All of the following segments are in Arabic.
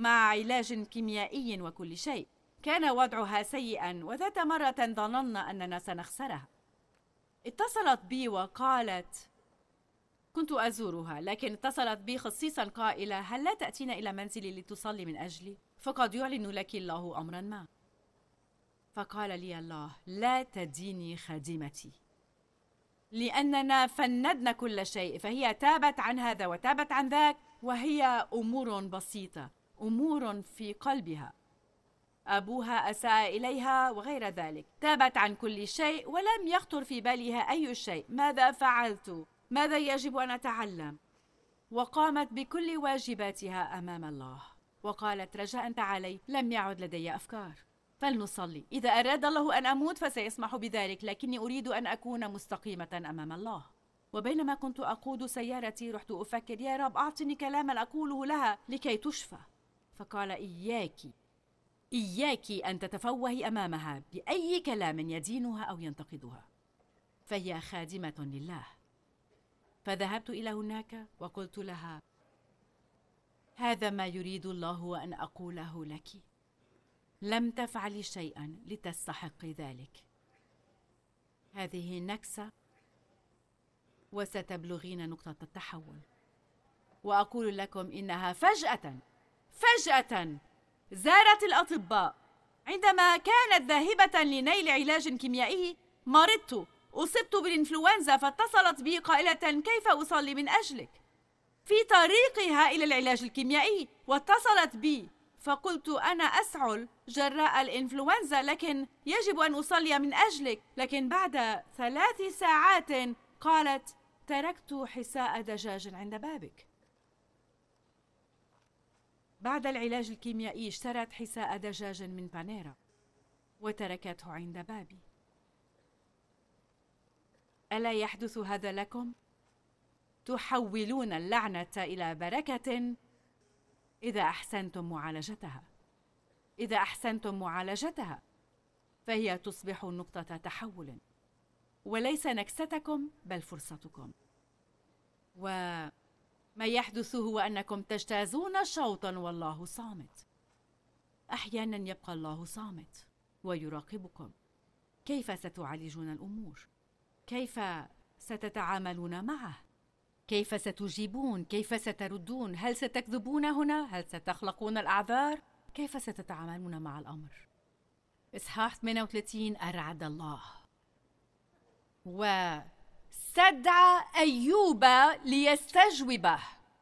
مع علاج كيميائي وكل شيء. كان وضعها سيئا، وذات مرة ظننا أننا سنخسرها. اتصلت بي وقالت، كنت أزورها، لكن اتصلت بي خصيصا قائلة: هل لا تأتين إلى منزلي لتصلي من أجلي؟ فقد يعلن لك الله أمرا ما. فقال لي الله: لا تديني خادمتي، لأننا فندنا كل شيء. فهي تابت عن هذا وتابت عن ذاك، وهي أمور بسيطة، أمور في قلبها. أبوها أساء إليها وغير ذلك. تابت عن كل شيء ولم يخطر في بالها أي شيء. ماذا فعلت؟ ماذا يجب أن أتعلم؟ وقامت بكل واجباتها أمام الله، وقالت: رجاء تعالي، لم يعد لدي أفكار، فلنصلي. إذا أراد الله أن أموت فسيسمح بذلك، لكني أريد أن أكون مستقيمة أمام الله. وبينما كنت أقود سيارتي رحت أفكر: يا رب، أعطني كلاما أقوله لها لكي تشفى. فقال: إياك أن تتفوهي أمامها بأي كلام يدينها أو ينتقدها، فهي خادمة لله. فذهبت إلى هناك وقلت لها: هذا ما يريد الله وأن أقوله لك. لم تفعلي شيئا لتستحقي ذلك. هذه نكسة، وستبلغين نقطة التحول. وأقول لكم إنها فجأة زارت الأطباء. عندما كانت ذاهبة لنيل علاج كيميائي مرضت، أصبت بالإنفلونزا، فاتصلت بي قائلة: كيف أصلي من أجلك؟ في طريقها إلى العلاج الكيميائي، واتصلت بي فقلت: أنا أسعل جراء الإنفلونزا، لكن يجب أن أصلي من أجلك. لكن بعد 3 ساعات قالت: تركت حساء دجاج عند بابك. بعد العلاج الكيميائي اشترت حساء دجاج من بانيرا وتركته عند بابي. ألا يحدث هذا لكم؟ تحولون اللعنة إلى بركة إذا أحسنتم معالجتها، فهي تصبح نقطة تحول، وليس نكستكم بل فرصتكم. وما يحدث هو أنكم تجتازون شوطا والله صامت. أحيانا يبقى الله صامت ويراقبكم. كيف ستعالجون الأمور؟ كيف ستتعاملون معه؟ كيف ستجيبون؟ كيف ستردون؟ هل ستكذبون هنا؟ هل ستخلقون الأعذار؟ كيف ستتعاملون مع الأمر؟ إصحاح 38: أرعد الله واستدعى أيوب ليستجوبه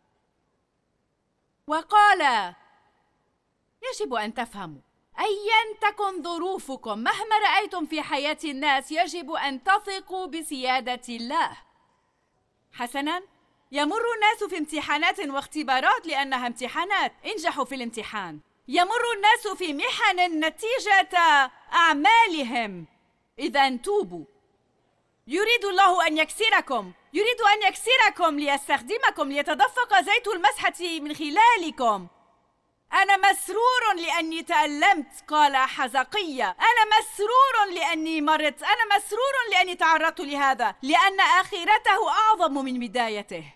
وقال: يجب أن تفهموا، أيا تكن ظروفكم، مهما رأيتم في حياة الناس، يجب أن تثقوا بسيادة الله. حسناً، يمر الناس في امتحانات واختبارات لأنها امتحانات، انجحوا في الامتحان. يمر الناس في محن نتيجة أعمالهم، إذا توبوا. يريد الله أن يكسركم، يريد أن يكسركم ليستخدمكم، ليتدفق زيت المسحة من خلالكم. أنا مسرور لأني تألمت، قال حزقية. أنا مسرور لأني مرضت، أنا مسرور لأني تعرضت لهذا، لأن آخرته أعظم من بدايته.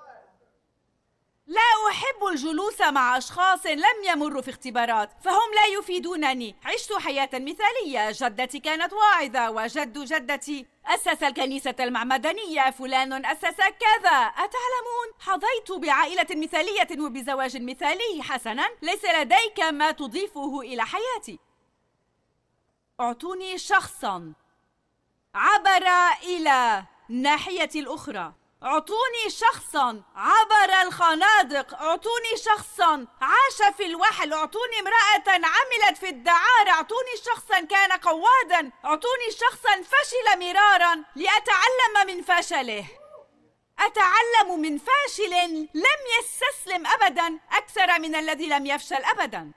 لا أحب الجلوس مع أشخاص لم يمروا في اختبارات، فهم لا يفيدونني. عشت حياة مثالية، جدتي كانت واعظة، وجد جدتي أسس الكنيسة المعمدانية، فلان أسس كذا. أتعلمون، حظيت بعائلة مثالية وبزواج مثالي. حسناً، ليس لديك ما تضيفه إلى حياتي. أعطوني شخصاً عبر إلى الناحية الأخرى، أعطوني شخصاً عبر الخنادق، أعطوني شخصاً عاش في الوحل، أعطوني امرأة عملت في الدعارة، أعطوني شخصاً كان قواداً، أعطوني شخصاً فشل مرارا لأتعلم من فشله. أتعلم من فاشل لم يستسلم أبداً أكثر من الذي لم يفشل أبداً.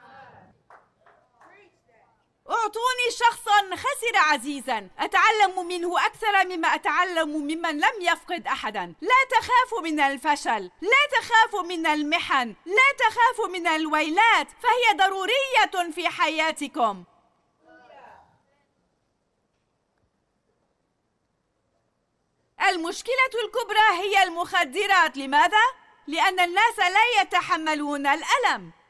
أعطوني شخصاً خسر عزيزاً، أتعلم منه أكثر مما أتعلم ممن لم يفقد أحداً. لا تخافوا من الفشل، لا تخافوا من المحن، لا تخافوا من الويلات، فهي ضرورية في حياتكم. المشكلة الكبرى هي المخدرات. لماذا؟ لأن الناس لا يتحملون الألم.